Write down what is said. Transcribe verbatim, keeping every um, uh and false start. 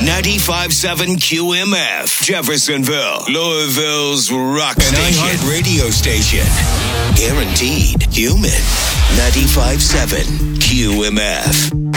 ninety-five point seven Q M F, Jeffersonville, Louisville's rock An station. iHeart radio station. Guaranteed human. ninety-five point seven Q M F.